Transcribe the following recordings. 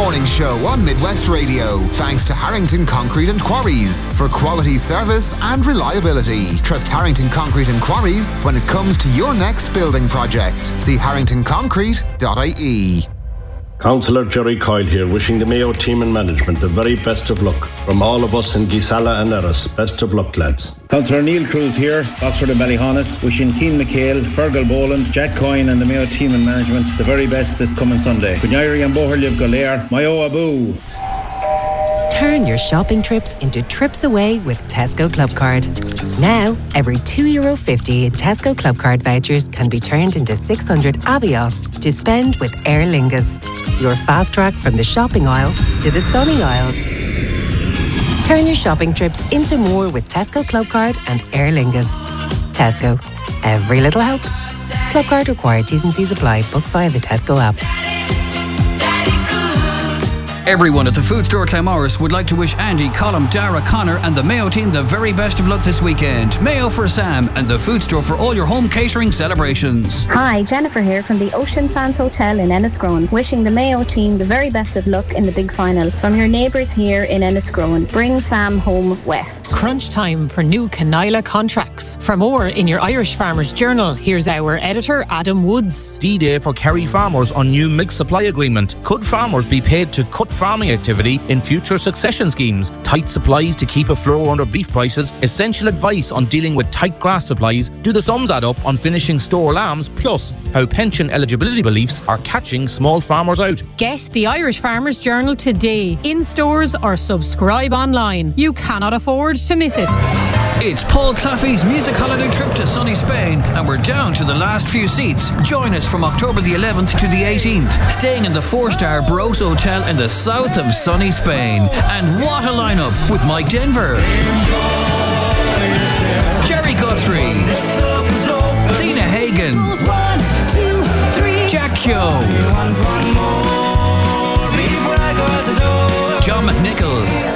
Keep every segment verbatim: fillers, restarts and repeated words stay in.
Morning Show on Midwest Radio. Thanks to Harrington Concrete and Quarries for quality service and reliability. Trust Harrington Concrete and Quarries when it comes to your next building project. See harrington concrete dot I E. Councillor Jerry Coyle here, wishing the Mayo team and management the very best of luck. From all of us in Gisala and Erris, best of luck, lads. Councillor Neil Cruz here, Oxford and Ballyhonus, wishing Keane McHale, Fergal Boland, Jack Coyne and the Mayo team and management the very best this coming Sunday. Gunyari and Boherliv Golair, Mayo Abu. Turn your shopping trips into trips away with Tesco Clubcard. Now, every two euro fifty in Tesco Clubcard vouchers can be turned into six hundred Avios to spend with Aer Lingus. Your fast track from the shopping aisle to the sunny aisles. Turn your shopping trips into more with Tesco Clubcard and Aer Lingus. Tesco. Every little helps. Clubcard required. T's and C's apply. Book via the Tesco app. Everyone at the Food Store Claremorris would like to wish Andy, Colm, Dara, Connor and the Mayo team the very best of luck this weekend. Mayo for Sam and the Food Store for all your home catering celebrations. Hi, Jennifer here from the Ocean Sands Hotel in Enniscrone, wishing the Mayo team the very best of luck in the big final. From your neighbours here in Enniscrone, bring Sam home west. Crunch time for new Canila contracts. For more in your Irish Farmers Journal, here's our editor Adam Woods. D-Day for Kerry farmers on new milk supply agreement. Could farmers be paid to cut farming activity in future succession schemes? Tight supplies to keep a floor under beef prices. Essential advice on dealing with tight grass supplies. Do the sums add up on finishing store lambs? Plus, how pension eligibility beliefs are catching small farmers out. Get the Irish Farmers Journal today, in stores or subscribe online. You cannot afford to miss it. It's Paul Claffey's music holiday trip to sunny Spain, and we're down to the last few seats. Join us from October the eleventh to the eighteenth, staying in the four-star Barros Hotel in the south of sunny Spain. And what a lineup with Mike Denver, Jerry Guthrie, Zena Hagen, Jack Kyo, John McNichol,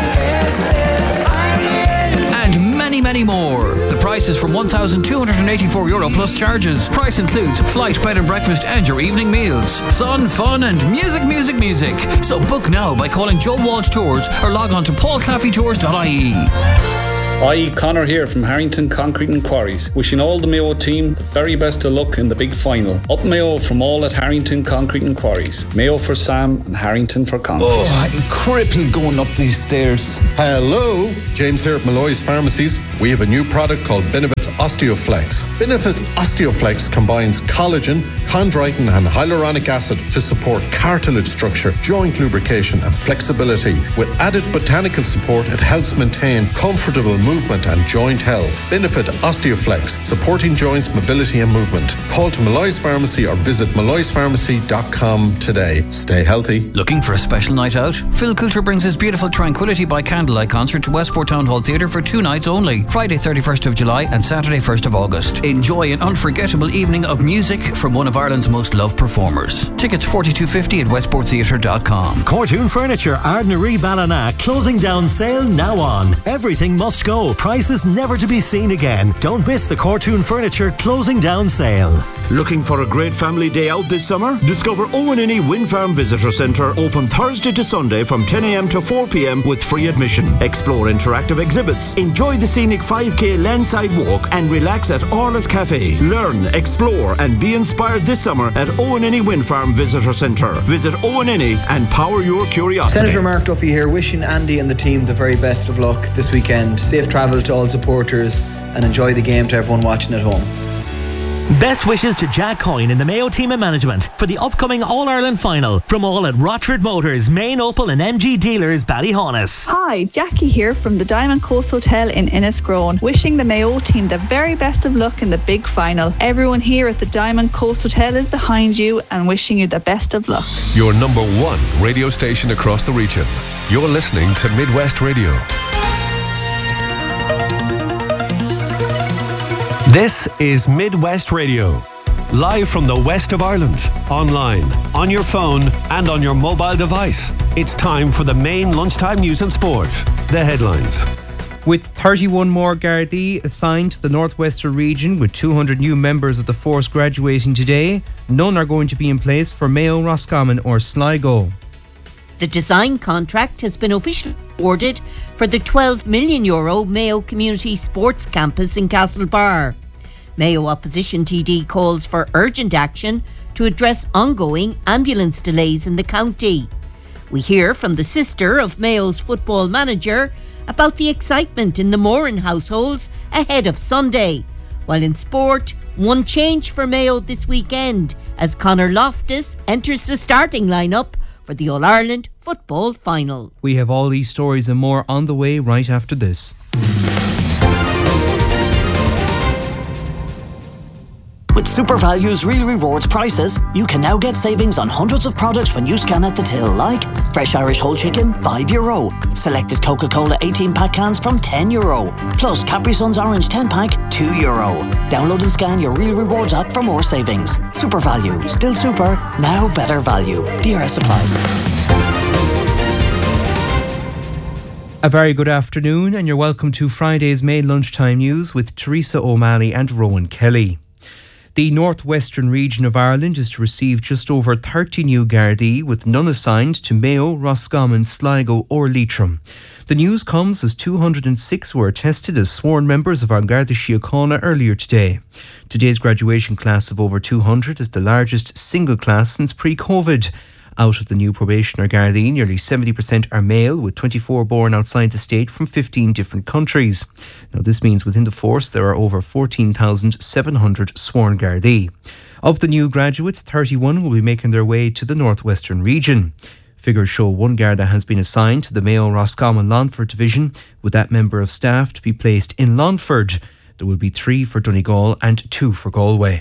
and many, many more. The price is from one thousand two hundred eighty-four euro plus charges. Price includes flight, bed and breakfast and your evening meals. Sun, fun and music, music, music. So book now by calling Joe Walsh Tours or log on to paul claffey tours dot I E. Hi, Connor here from Harrington Concrete and Quarries, wishing all the Mayo team the very best of luck in the big final. Up Mayo from all at Harrington Concrete and Quarries. Mayo for Sam and Harrington for Connor. Oh, I'm crippled going up these stairs. Hello, James here at Malloy's Pharmacies. We have a new product called Benefits Osteoflex. Benefits Osteoflex combines collagen, chondroitin and hyaluronic acid to support cartilage structure, joint lubrication and flexibility. With added botanical support, it helps maintain comfortable movement and joint health. Benefit Osteoflex, supporting joints, mobility and movement. Call to Malloy's Pharmacy or visit malloys pharmacy dot com today. Stay healthy. Looking for a special night out? Phil Coulter brings his beautiful Tranquility by Candlelight concert to Westport Town Hall Theatre for two nights only, Friday thirty-first of July and Saturday first of August. Enjoy an unforgettable evening of music from one of Ireland's most loved performers. Tickets forty-two fifty at westport theatre dot com. Cortoon Furniture, Ardnary Ballina, closing down sale now on. Everything must go. Prices never to be seen again. Don't miss the Cortoon Furniture closing down sale. Looking for a great family day out this summer? Discover Owen Innie Wind Farm Visitor Centre, open Thursday to Sunday from ten a.m. to four p.m. with free admission. Explore interactive exhibits, enjoy the scenic five k landside walk and relax at Orla's Cafe. Learn, explore and be inspired this summer at Owen Innie Wind Farm Visitor Centre. Visit Owen Innie and power your curiosity. Senator Mark Duffy here, wishing Andy and the team the very best of luck this weekend. Safe travel to all supporters and enjoy the game to everyone watching at home. Best wishes to Jack Coyne and the Mayo team and management for the upcoming All-Ireland final from all at Rochford Motors, Main Opel and M G Dealers, Ballyhonus. Hi, Jackie here from the Diamond Coast Hotel in Enniscrone, wishing the Mayo team the very best of luck in the big final. Everyone here at the Diamond Coast Hotel is behind you and wishing you the best of luck. Your number one radio station across the region. You're listening to Midwest Radio. This is Midwest Radio, live from the west of Ireland, online, on your phone and on your mobile device. It's time for the main lunchtime news and sport. The headlines. With thirty-one more Gardaí assigned to the Northwestern region, with two hundred new members of the force graduating today, none are going to be in place for Mayo, Roscommon or Sligo. The design contract has been officially awarded for the twelve million euro Mayo Community Sports Campus in Castlebar. Mayo Opposition T D calls for urgent action to address ongoing ambulance delays in the county. We hear from the sister of Mayo's football manager about the excitement in the Moran households ahead of Sunday. While in sport, one change for Mayo this weekend as Conor Loftus enters the starting lineup for the All-Ireland football final. We have all these stories and more on the way right after this. With SuperValue's Real Rewards prices, you can now get savings on hundreds of products when you scan at the till, like fresh Irish whole chicken, five euro. Selected Coca-Cola eighteen pack cans from ten euro. Plus Capri Sun's orange ten pack, two euro. Download and scan your Real Rewards app for more savings. SuperValue, still super, now better value. D R S applies. A very good afternoon, and you're welcome to Friday's main lunchtime news with Teresa O'Malley and Rowan Kelly. The northwestern region of Ireland is to receive just over thirty new Gardaí, with none assigned to Mayo, Roscommon, Sligo or Leitrim. The news comes as two hundred six were attested as sworn members of our Garda Síochána earlier today. Today's graduation class of over two hundred is the largest single class since pre-COVID. Out of the new probationer Gardaí, nearly seventy percent are male, with twenty-four born outside the state from fifteen different countries. Now, this means within the force there are over fourteen thousand seven hundred sworn Gardaí. Of the new graduates, thirty-one will be making their way to the northwestern region. Figures show one Garda has been assigned to the Mayo Roscommon Longford division, with that member of staff to be placed in Longford. There will be three for Donegal and two for Galway.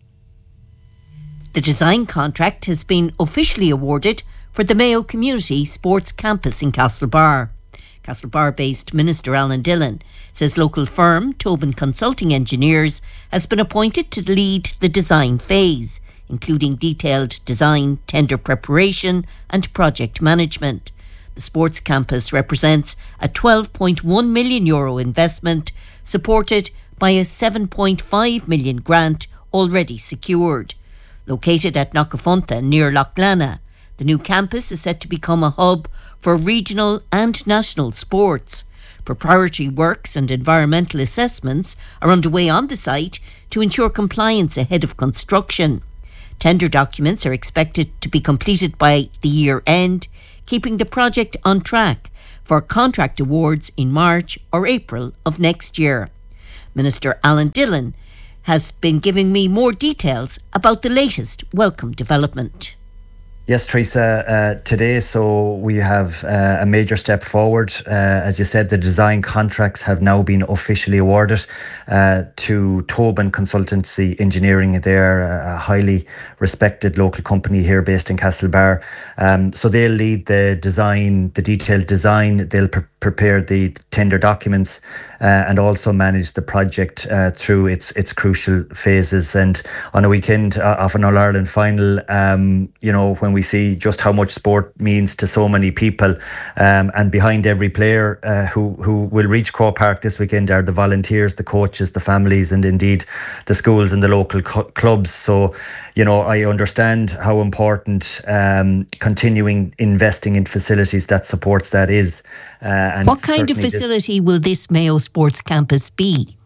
The design contract has been officially awarded for the Mayo Community Sports Campus in Castlebar. Castlebar-based Minister Alan Dillon says local firm Tobin Consulting Engineers has been appointed to lead the design phase, including detailed design, tender preparation and project management. The sports campus represents a twelve point one million euro investment, supported by a seven point five million grant already secured. Located at Knockafunta near Loughlana, the new campus is set to become a hub for regional and national sports. Preparatory works and environmental assessments are underway on the site to ensure compliance ahead of construction. Tender documents are expected to be completed by the year end, keeping the project on track for contract awards in March or April of next year. Minister Alan Dillon has been giving me more details about the latest welcome development. Yes, Teresa, uh, today so we have uh, a major step forward. Uh, as you said, the design contracts have now been officially awarded uh, to Tobin Consultancy Engineering. They're a highly respected local company here based in Castlebar. Um, so they'll lead the design, the detailed design, they'll pre- prepare the tender documents uh, and also manage the project uh, through its its crucial phases. And on a weekend uh, of an All-Ireland final, um, you know, when we see just how much sport means to so many people, um, and behind every player uh, who who will reach Croke Park this weekend are the volunteers, the coaches, the families, and indeed the schools and the local co- clubs. So, you know, I understand how important um, continuing investing in facilities that supports that is. Uh, and what kind of facility this, will this Mayo Sports Campus be?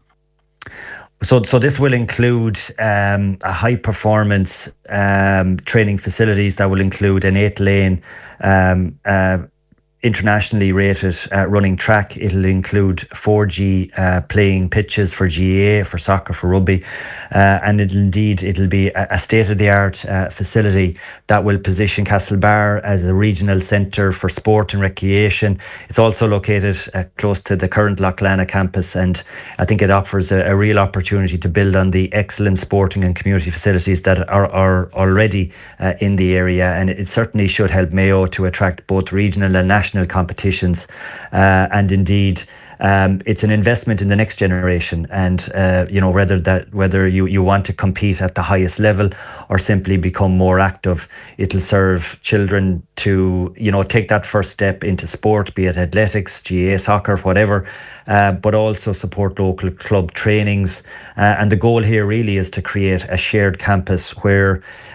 So, so this will include um, a high-performance um, training facilities that will include an eight-lane, um, uh, internationally rated uh, running track. It'll include four G uh, playing pitches for G A A, for soccer, for rugby, uh, and it'll indeed it'll be a, a state-of-the-art uh, facility that will position Castlebar as a regional centre for sport and recreation. It's also located uh, close to the current Loughlana campus, and I think it offers a, a real opportunity to build on the excellent sporting and community facilities that are, are already uh, in the area, and it certainly should help Mayo to attract both regional and national competitions, uh, and indeed um, it's an investment in the next generation. And uh, you know, whether that whether you, you want to compete at the highest level or simply become more active, it'll serve children to, you know, take that first step into sport, be it athletics, G A A, soccer, whatever, uh, but also support local club trainings. Uh, and the goal here really is to create a shared campus where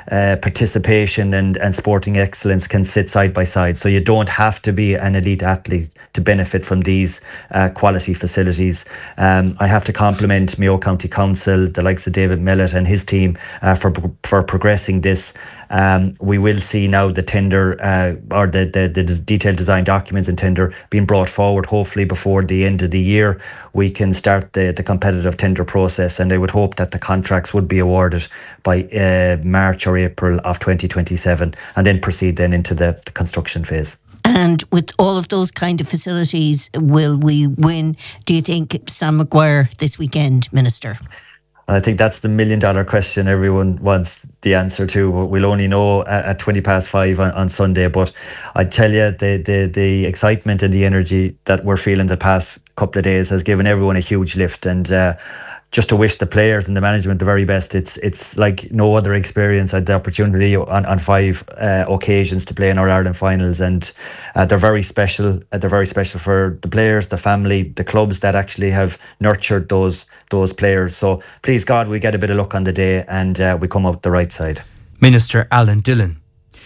uh, participation and, and sporting excellence can sit side by side. So you don't have to be an elite athlete to benefit from these uh, quality facilities. Um, I have to compliment Mayo County Council, the likes of David Mellett and his team uh, for for progressing this. Um, we will see now the tender uh, or the, the, the detailed design documents and tender being brought forward. Hopefully before the end of the year, we can start the, the competitive tender process, and I would hope that the contracts would be awarded by uh, March or April of twenty twenty-seven, and then proceed then into the, the construction phase. And with all of those kind of facilities, will we win, do you think, Sam Maguire this weekend, Minister? I think that's the million dollar question everyone wants the answer to. We'll only know at, at twenty past five on, on Sunday. But I tell you, the, the, the excitement and the energy that we're feeling the past couple of days has given everyone a huge lift. And uh, just to wish the players and the management the very best. It's it's like no other experience. I had the opportunity on, on five uh, occasions to play in our Ireland finals, and uh, they're very special. Uh, they're very special for the players, the family, the clubs that actually have nurtured those those players. So please God, we get a bit of luck on the day and uh, we come out the right side. Minister Alan Dillon.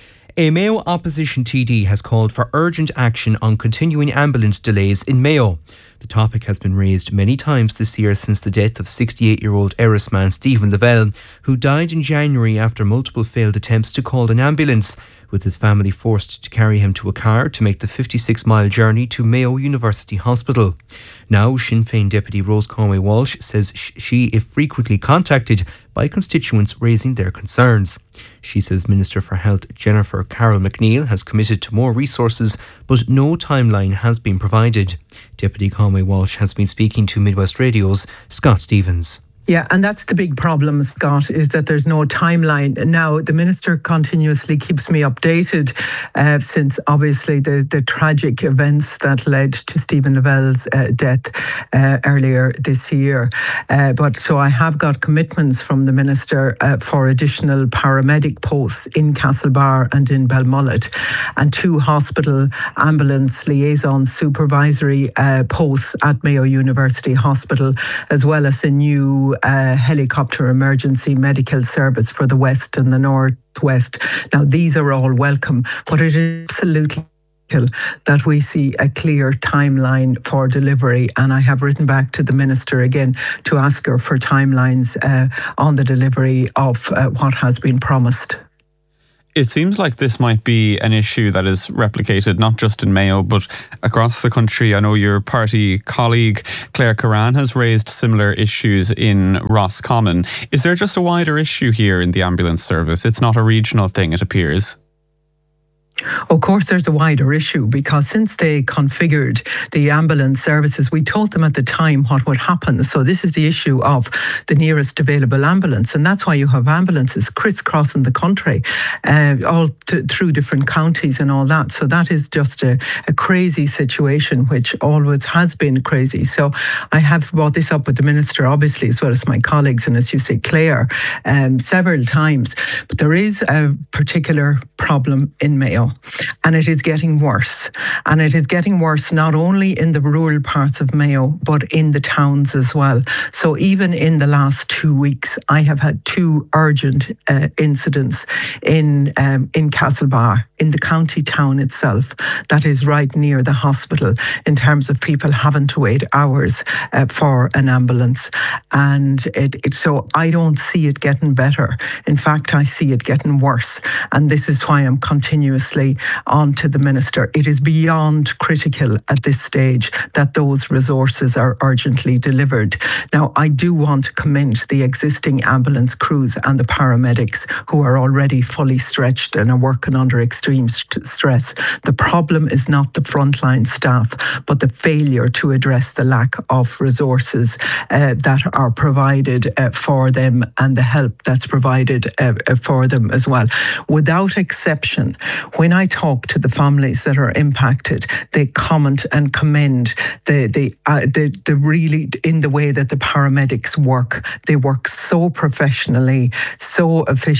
A Mayo opposition T D has called for urgent action on continuing ambulance delays in Mayo. The topic has been raised many times this year since the death of sixty-eight-year-old Erris man Stephen Lavelle, who died in January after multiple failed attempts to call an ambulance, with his family forced to carry him to a car to make the fifty-six mile journey to Mayo University Hospital. Now, Sinn Féin Deputy Rose Conway Walsh says she is frequently contacted by constituents raising their concerns. She says Minister for Health Jennifer Carroll McNeil has committed to more resources, but no timeline has been provided. Deputy Conway Walsh has been speaking to Midwest Radio's Scott Stevens. Yeah, and that's the big problem, Scott, is that there's no timeline. Now, the Minister continuously keeps me updated uh, since obviously the, the tragic events that led to Stephen Lavelle's uh, death uh, earlier this year. Uh, but so I have got commitments from the Minister uh, for additional paramedic posts in Castlebar and in Belmullet, and two hospital ambulance liaison supervisory uh, posts at Mayo University Hospital, as well as a new Uh, helicopter emergency medical service for the West and the Northwest. Now, these are all welcome, but it is absolutely that we see a clear timeline for delivery, and I have written back to the Minister again to ask her for timelines uh, on the delivery of uh, what has been promised. It seems like this might be an issue that is replicated not just in Mayo but across the country. I know your party colleague Claire Curran has raised similar issues in Roscommon. Is there just a wider issue here in the ambulance service? It's not a regional thing, it appears. Of course, there's a wider issue, because since they configured the ambulance services, we told them at the time what would happen. So this is the issue of the nearest available ambulance. And that's why you have ambulances crisscrossing the country, uh, all t- through different counties and all that. So that is just a, a crazy situation, which always has been crazy. So I have brought this up with the Minister, obviously, as well as my colleagues, and as you say, Claire, um, several times. But there is a particular problem in Mayo, and it is getting worse. And it is getting worse not only in the rural parts of Mayo, but in the towns as well. So even in the last two weeks, I have had two urgent uh, incidents in um, in Castlebar, in the county town itself, that is right near the hospital, in terms of people having to wait hours uh, for an ambulance. And it, it so I don't see it getting better. In fact, I see it getting worse. And this is why I'm continuously on to the Minister. It is beyond critical at this stage that those resources are urgently delivered. Now, I do want to commend the existing ambulance crews and the paramedics who are already fully stretched and are working under extreme st- stress. The problem is not the frontline staff, but the failure to address the lack of resources uh, that are provided uh, for them, and the help that's provided uh, for them as well. Without exception, when I talk to the families that are impacted, they comment and commend the the uh, the, the really in the way that the paramedics work. They work so professionally, so efficiently.